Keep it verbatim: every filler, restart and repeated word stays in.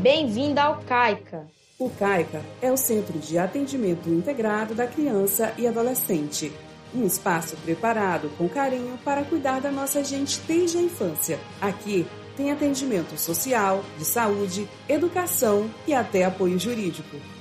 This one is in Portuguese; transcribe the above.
Bem-vinda ao CAICA. O CAICA é o Centro de Atendimento Integrado da Criança e Adolescente. Um espaço preparado com carinho para cuidar da nossa gente desde a infância. Aqui tem atendimento social, de saúde, educação e até apoio jurídico.